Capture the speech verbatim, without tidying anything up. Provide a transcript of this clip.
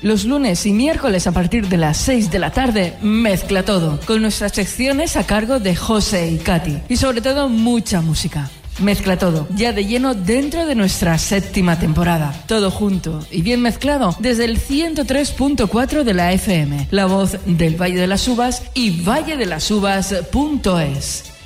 Los lunes y miércoles a partir de las seis de la tarde, Mezcla Todo, con nuestras secciones a cargo de José y Katy. Y sobre todo, mucha música. Mezcla Todo, ya de lleno dentro de nuestra séptima temporada. Todo junto y bien mezclado desde el ciento tres punto cuatro de la F M, la voz del Valle de las Uvas y valledelasuvas punto es.